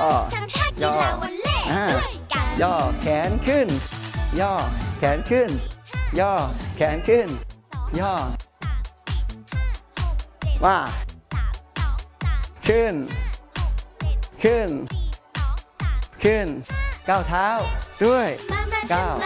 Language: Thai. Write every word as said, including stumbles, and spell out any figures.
ย่อย่ออ่าย่อแขนขึ้นย่อแขนขึ้นย่อแขนขึ้นย่อว่าขึ้นขึ้นขึ้นก้าวเท้าด้วยก้าว